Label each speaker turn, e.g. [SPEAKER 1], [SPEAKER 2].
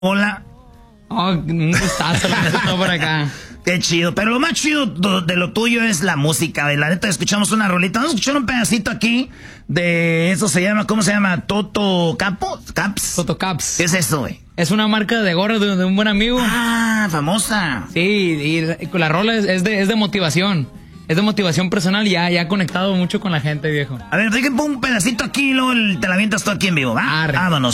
[SPEAKER 1] Hola.
[SPEAKER 2] Oh, un gustazo por acá.
[SPEAKER 1] Qué chido, pero lo más chido de lo tuyo es la música, la neta. Escuchamos una rolita, vamos a escuchar un pedacito aquí de eso. Se llama, ¿cómo se llama? Toto Caps.
[SPEAKER 2] Toto Caps.
[SPEAKER 1] ¿Qué es eso, güey?
[SPEAKER 2] Es una marca de gorras de un buen amigo.
[SPEAKER 1] Ah, famosa.
[SPEAKER 2] Sí, y la rola es de motivación. Es de motivación personal y ya ha conectado mucho con la gente, viejo.
[SPEAKER 1] A ver, déjenme un pedacito aquí y luego te la avientas tú aquí en vivo, ¿va?
[SPEAKER 2] Arre.
[SPEAKER 1] Vámonos.